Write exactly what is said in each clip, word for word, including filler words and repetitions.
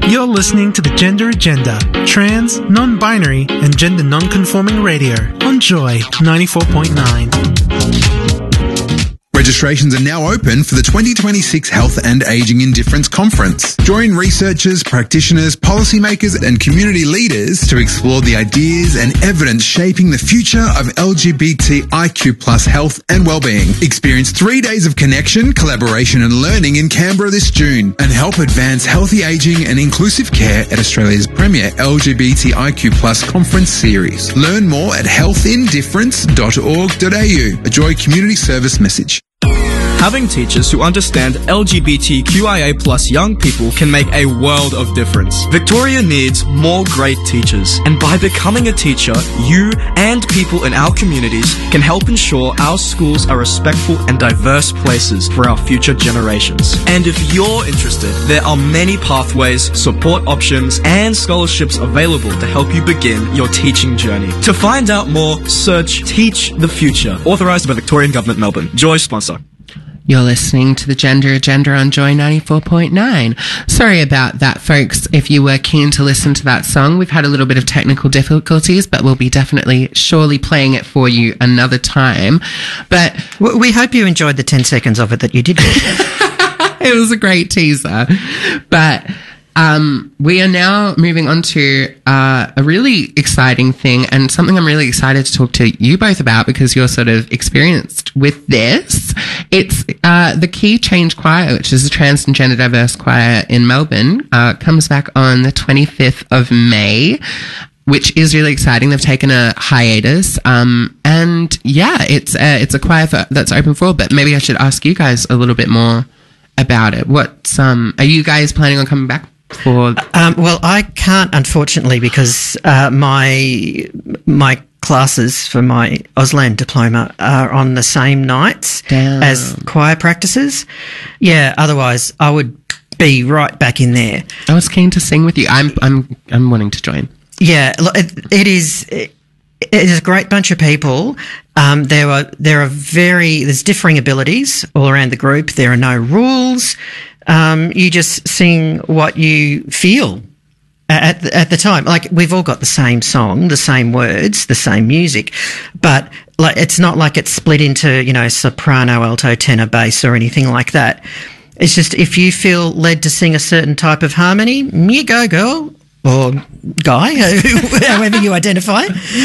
You're listening to the Gender Agenda, trans, non-binary, and gender non-conforming radio on Joy ninety-four point nine. Registrations are now open for the twenty twenty-six Health and Aging in Difference Conference. Join researchers, practitioners, policymakers and community leaders to explore the ideas and evidence shaping the future of L G B T I Q plus health and wellbeing. Experience three days of connection, collaboration and learning in Canberra this June and help advance healthy aging and inclusive care at Australia's premier L G B T I Q plus conference series. Learn more at health in difference dot org dot a u. A Joy Community Service message. Having teachers who understand L G B T Q I A plus young people can make a world of difference. Victoria needs more great teachers, and by becoming a teacher, you and people in our communities can help ensure our schools are respectful and diverse places for our future generations. And if you're interested, there are many pathways, support options, and scholarships available to help you begin your teaching journey. To find out more, search Teach the Future, authorised by Victorian Government Melbourne. Joy sponsor. You're listening to the Gender Agenda on Joy ninety-four point nine. Sorry about that, folks. If you were keen to listen to that song, we've had a little bit of technical difficulties, but we'll be definitely surely playing it for you another time. But we hope you enjoyed the ten seconds of it that you did. It was a great teaser. But Um, we are now moving on to uh, a really exciting thing and something I'm really excited to talk to you both about because you're sort of experienced with this. It's uh, the Key Change Choir, which is a trans and gender diverse choir in Melbourne, uh, comes back on the twenty-fifth of May, which is really exciting. They've taken a hiatus. Um, and yeah, it's a, it's a choir for, that's open for all, but maybe I should ask you guys a little bit more about it. What's, um, are you guys planning on coming back? For um, well, I can't, unfortunately, because uh, my my classes for my Auslan diploma are on the same nights Damn. as choir practices. Yeah, otherwise I would be right back in there. I was keen to sing with you. I'm I'm I'm wanting to join. Yeah, it, it is. It, it is a great bunch of people. Um, there are there are very there's differing abilities all around the group. There are no rules. Um, you just sing what you feel at the, at the time. Like, we've all got the same song, the same words, the same music, but like it's not like it's split into, you know, soprano, alto, tenor, bass or anything like that. It's just if you feel led to sing a certain type of harmony, you go, girl. Or guy, however you identify.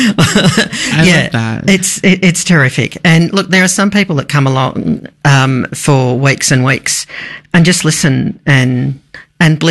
I yeah, love that. It's it, it's terrific. And look, there are some people that come along um, for weeks and weeks and just listen and and bless